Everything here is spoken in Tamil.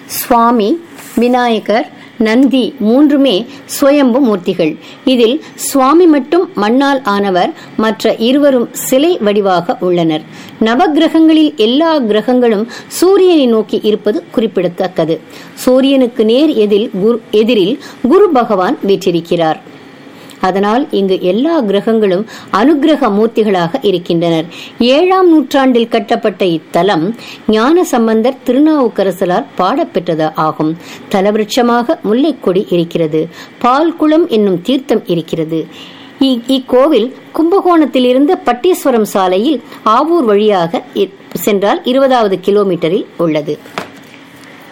சுவாமி, விநாயகர், நந்தி மூன்றுமே சுயம்பு மூர்த்திகள். இதில் சுவாமி மட்டும் மண்ணால் ஆனவர், மற்ற இருவரும் சிலை வடிவாக உள்ளனர். நவகிரகங்களில் எல்லா கிரகங்களும் சூரியனை நோக்கி இருப்பது குறிப்பிடத்தக்கது. சூரியனுக்கு நேர் எதிரில் குரு பகவான் வீற்றிருக்கிறார். அதனால் இங்கு எல்லா கிரகங்களும் அனுக்கிரக மூர்த்திகளாக இருக்கின்றனர். 7ஆம் நூற்றாண்டில் கட்டப்பட்ட இத்தலம் ஞான சம்பந்தர் திருநாவுக்கரசரால் பாடப்பெற்றது ஆகும். தலவிருட்சமாக முல்லைக்கொடி இருக்கிறது. பால்குளம் என்னும் தீர்த்தம் இருக்கிறது. இக்கோவில் கும்பகோணத்திலிருந்து பட்டீஸ்வரம் சாலையில் ஆவூர் வழியாக சென்றால் 20வது கிலோமீட்டரில் உள்ளது.